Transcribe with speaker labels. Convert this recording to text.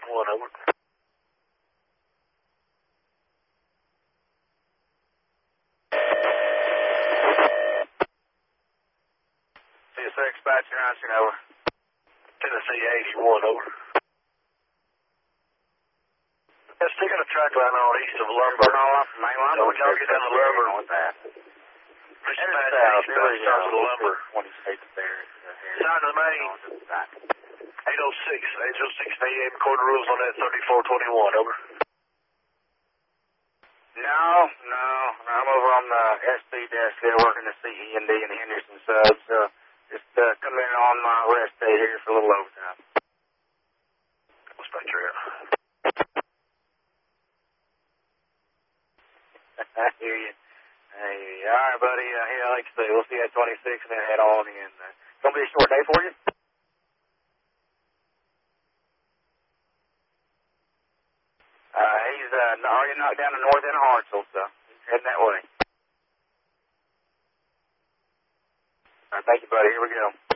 Speaker 1: 3421, over.
Speaker 2: CSX dispatch, you're answering, over.
Speaker 1: Tennessee 81, over. Yeah, still got a track line on east of Lumber.
Speaker 2: Burn all off the main line.
Speaker 1: So we gotta get down to Lumber.
Speaker 2: With that.
Speaker 1: Dispatch eastbound south of the Lumber.
Speaker 2: 26 there.
Speaker 1: Sign to the main. 806 AM, recording rules on that 3421, over.
Speaker 2: No, I'm over on the SP desk there working the CE&D and the Henderson subs. Just come in on my rest day here for a little overtime.
Speaker 1: Dispatcher, yeah.
Speaker 2: I hear you. All right, buddy. Yeah, like I say, we'll see you at 26 and then head on in. It's going to be a short day for you? He's already knocked down the north end of Hartselle, so he's heading that way. All right, thank you, buddy. Here we go.